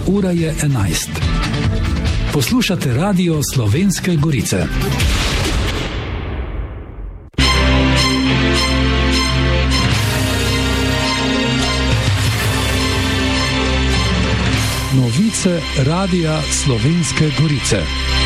ura je 11. Poslušate Radio Slovenske Gorice. Novice Radia Slovenske Gorice.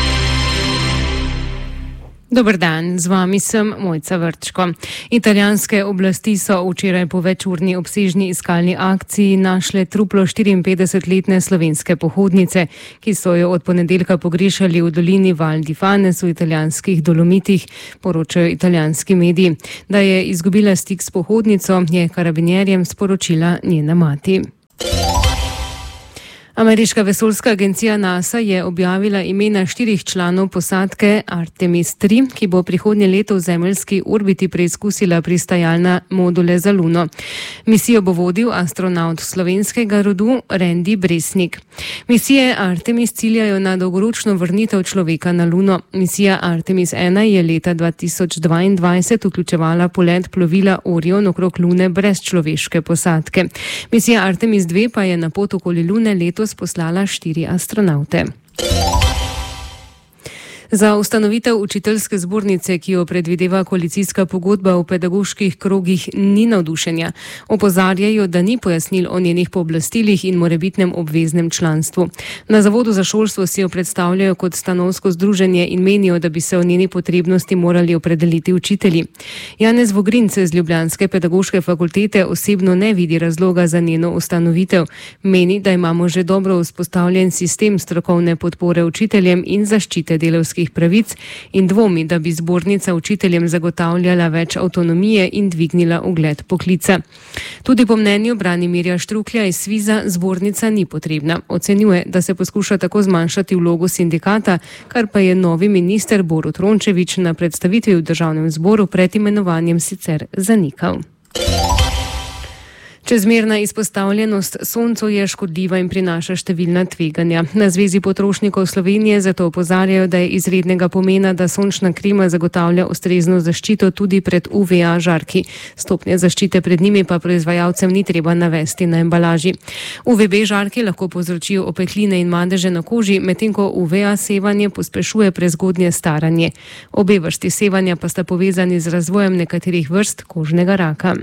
Dober dan, z vami sem Mojca Vrčko. Italijanske oblasti so včeraj po večurni obsežni iskalni akciji našle truplo 54-letne slovenske pohodnice, ki so jo od ponedeljka pogrešali v dolini Val di Fanes v italijanskih Dolomitih, poročajo italijanski mediji. Da je izgubila stik s pohodnico, je karabinjerjem sporočila njena mati. Ameriška vesoljska agencija NASA je objavila imena 4 članov posadke Artemis 3, ki bo prihodnje leto v zemeljski orbiti preizkusila pristajalne module za Luno. Misijo bo vodil astronaut slovenskega rodu Randy Bresnik. Misije Artemis ciljajo na dolgoročno vrnitev človeka na Luno. Misija Artemis 1 je leta 2022 vključevala polet plovila Orion okrog Lune brez človeške posadke. Misija Artemis 2 pa je na pot okoli Lune letos poslala 4 astronaute. Za ustanovitev učiteljske zbornice, ki jo predvideva koalicijska pogodba v pedagoških krogih, ni navdušenja. Opozarjajo, da ni pojasnil o njenih pooblastilih in morebitnem obveznem članstvu. Na Zavodu za šolstvo si jo predstavljajo kot stanovsko združenje in menijo, da bi se o njeni potrebnosti morali opredeliti učitelji. Janez Vogrince z ljubljanske pedagoške fakultete osebno ne vidi razloga za njeno ustanovitev. Meni, da imamo že dobro vzpostavljen sistem strokovne podpore učiteljem in zaščite delavskih pravic in dvomi, da bi zbornica učiteljem zagotavljala več avtonomije in dvignila ugled poklica. Tudi po mnenju Branimirja Štruklja iz Sviza zbornica ni potrebna. Ocenjuje, da se poskuša tako zmanjšati vlogo sindikata, kar pa je novi minister Borut Rončević na predstavitvi v državnem zboru pred imenovanjem sicer zanikal. Čezmerna izpostavljenost soncu je škodljiva in prinaša številna tveganja. Na Zvezi potrošnikov Slovenije zato opozarjajo, da je izrednega pomena, da sončna krema zagotavlja ustrezno zaščito tudi pred UVA žarki. Stopnje zaščite pred njimi pa proizvajalcem ni treba navesti na embalaži. UVB žarki lahko povzročijo opekline in madeže na koži, medtem ko UVA sevanje pospešuje prezgodnje staranje. Obe vrsti sevanja pa sta povezani z razvojem nekaterih vrst kožnega raka.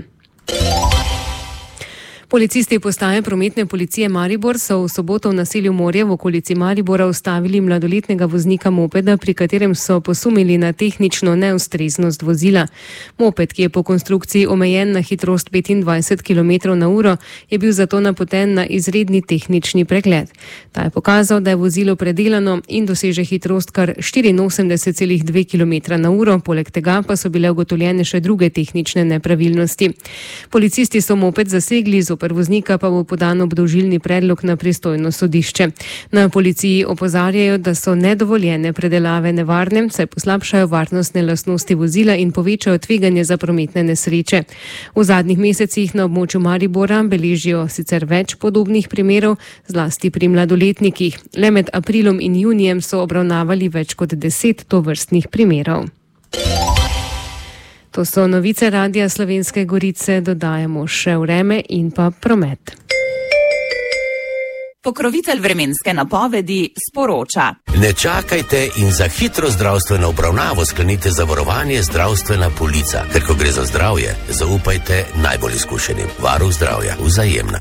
Policisti postaje prometne policije Maribor so v soboto v naselju Morje v okolici Maribora ustavili mladoletnega voznika mopeda, pri katerem so posumili na tehnično neustreznost vozila. Moped, ki je po konstrukciji omejen na hitrost 25 km/h, je bil zato napoten na izredni tehnični pregled. Ta je pokazal, da je vozilo predelano in doseže hitrost kar 84,2 km/h, poleg tega pa so bile ugotovljene še druge tehnične nepravilnosti. Policisti so moped zasegli, zoper voznika pa bo podan obdolžilni predlog na pristojno sodišče. Na policiji opozarjajo, da so nedovoljene predelave nevarne, saj poslabšajo varnostne lastnosti vozila in povečajo tveganje za prometne nesreče. V zadnjih mesecih na območju Maribora beležijo sicer več podobnih primerov, zlasti pri mladoletnikih. Le med aprilom in junijem so obravnavali več kot 10 tovrstnih primerov. To so novice Radia Slovenske Gorice, dodajamo še vreme in pa promet. Pokrovitelj vremenske napovedi sporoča. Ne čakajte in za hitro zdravstveno obravnavo sklenite zavarovanje zdravstvena polica. Ker ko gre za zdravje, zaupajte najbolj izkušenim. Varuh zdravja, Vzajemna.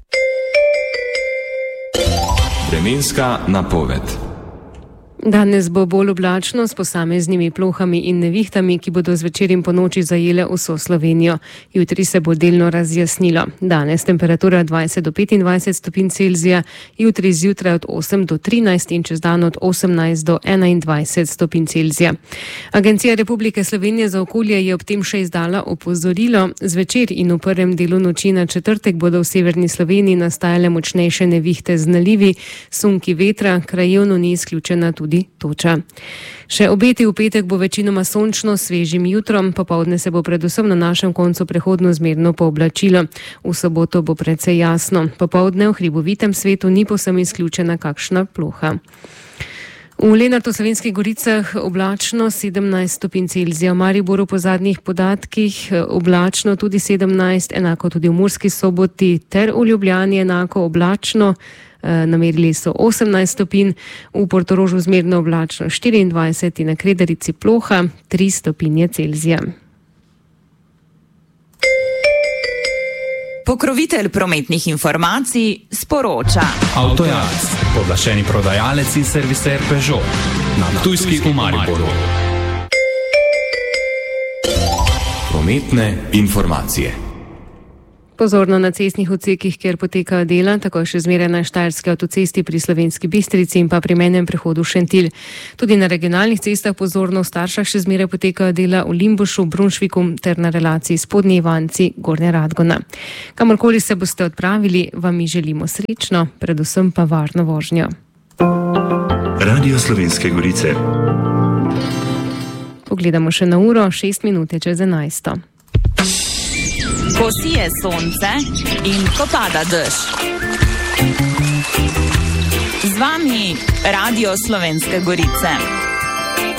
Vremenska napoved. Danes bo bolj oblačno s posameznimi plohami in nevihtami, ki bodo zvečer in ponoči zajele vso Slovenijo. Jutri se bo delno razjasnilo. Danes temperatura 20 do 25 stopinj Celzija, jutri zjutraj od 8 do 13 in čez dan od 18 do 21 stopinj Celzija. Agencija Republike Slovenije za okolje je ob tem še izdala opozorilo. Zvečer in v prvem delu noči na četrtek bodo v severni Sloveniji nastajale močnejše nevihte z nalivi, sunki vetra, krajevno ni izključena tudi toča. Še obeti v petek bo večinoma sončno, svežim jutrom, popoldne se bo predvsem na našem koncu prehodno zmerno pooblačilo. V soboto bo precej jasno. Popoldne v hribovitem svetu ni povsem izključena kakšna ploha. V Lenartu-Slovenskih Goricah oblačno 17 stopinj Celzija, v Mariboru po zadnjih podatkih oblačno tudi 17, enako tudi v Murski Soboti ter v Ljubljani enako oblačno. namerili so 18 stopinj, v Portorožu zmerno oblačno 24 in na Kredarici ploha 3 stopinje Celzija. Pokrovitelj prometnih informacij sporoča. Avtojaz, pooblaščeni prodajalec in serviser Peugeot na Ptujski v Mariboru. Prometne informacije. Pozorno na cestnih odsekih, kjer potekajo dela, tako še zmeraj na Štajerski avtocesti pri Slovenski Bistrici in pa pri mejnem prehodu Šentilj. Tudi na regionalnih cestah pozorno v Staršah še zmeraj potekajo dela v Limbušu, Brunšviku ter na relaciji Spodnji Ivanci, Gornja Radgona. Kamorkoli se boste odpravili, vam mi želimo srečno, predvsem pa varno vožnjo. Radio Slovenske Gorice. Pogledamo še na uro, 6 minut čez 11. Ko sije sonce in ko pada dež. Z vami Radio Slovenske Gorice.